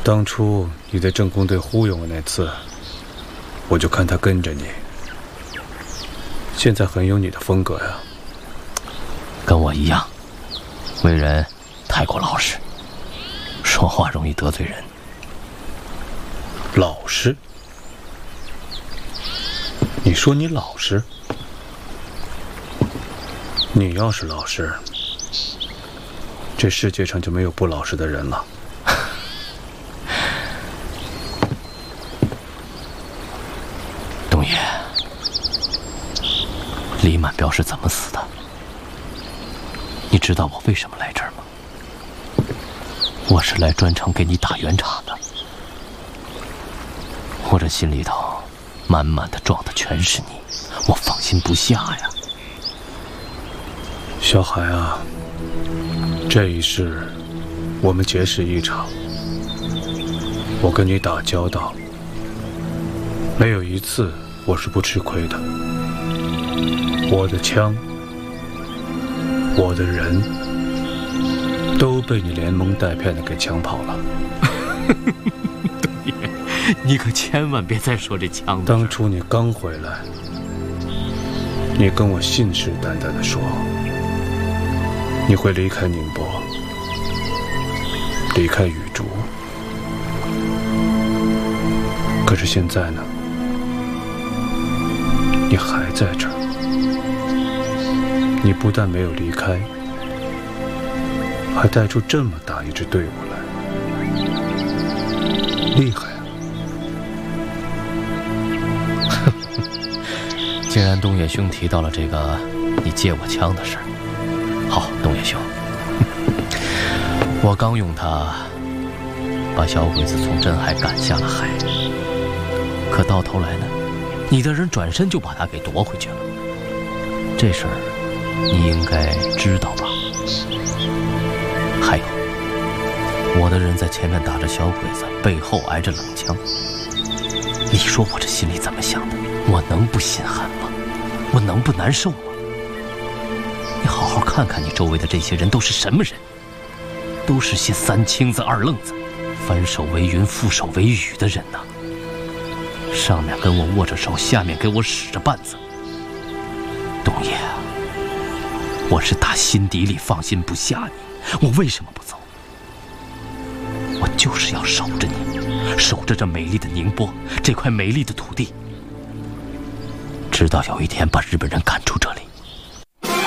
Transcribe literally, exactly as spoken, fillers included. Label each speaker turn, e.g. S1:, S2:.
S1: 当初你在政工队忽悠我那次，我就看他跟着你。现在很有你的风格呀。
S2: 跟我一样，为人太过老实，说话容易得罪人。
S1: 老实？你说你老实？你要是老实，这世界上就没有不老实的人了。
S2: 东野，李满彪是怎么死的？你知道我为什么来这儿吗？我是来专程给你打圆场的。我这心里头满满的装的全是你，我放心不下呀。
S1: 小海啊，这一世我们结识一场，我跟你打交道，没有一次我是不吃亏的。我的枪，我的人，都被你连蒙带骗的给抢跑了。
S2: 东野，你可千万别再说这枪的事。
S1: 当初你刚回来，你跟我信誓旦旦地说，你会离开宁波，离开雨竹。可是现在呢，你还在这儿。你不但没有离开，还带出这么大一支队伍来，厉害啊！
S2: 既然东野兄提到了这个你借我枪的事儿，好，东野兄，我刚用它把小鬼子从镇海赶下了海，可到头来呢，你的人转身就把它给夺回去了。这事儿你应该知道吧？还有，我的人在前面打着小鬼子，背后挨着冷枪。你说我这心里怎么想的？我能不心寒吗？我能不难受吗？你好好看看你周围的这些人都是什么人？都是些三青子二愣子，翻手为云覆手为雨的人呐。上面跟我握着手，下面给我使着绊子。东野，我是打心底里放心不下你，我为什么不走？我就是要守着你，守着这美丽的宁波，这块美丽的土地，直到有一天把日本人赶出这里。